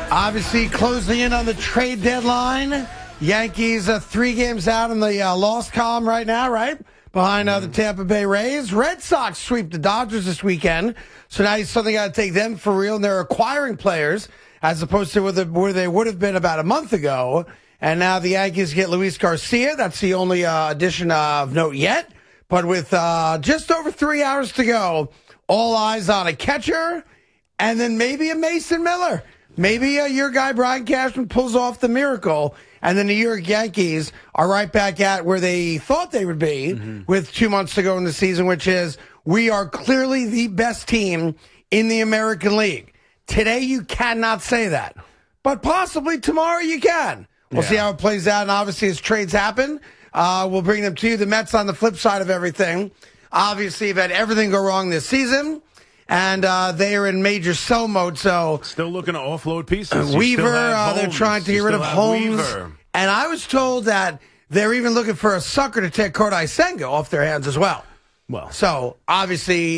Obviously, closing in on the trade deadline. Yankees 3 games out in the loss column right now, right? Behind the Tampa Bay Rays. Red Sox sweep the Dodgers this weekend. So now you suddenly got to take them for real. And they're acquiring players as opposed to where they would have been about a month ago. And now the Yankees get Luis Garcia. That's the only addition of note yet. But with just over 3 hours to go, all eyes on a catcher and then maybe a Mason Miller. Maybe your guy, Brian Cashman, pulls off the miracle, and the New York Yankees are right back at where they thought they would be with 2 months to go in the season, which is we are clearly the best team in the American League. Today, you cannot say that, but possibly tomorrow you can. We'll see how it plays out, and obviously as trades happen, we'll bring them to you. The Mets on the flip side of everything. Obviously, have had everything go wrong this season. And they are in major sell mode, so... Still looking to offload pieces. Weaver, they're trying to get rid of Holmes. Weaver. And I was told that they're even looking for a sucker to take Kodai Senga off their hands as well. Well. So, obviously...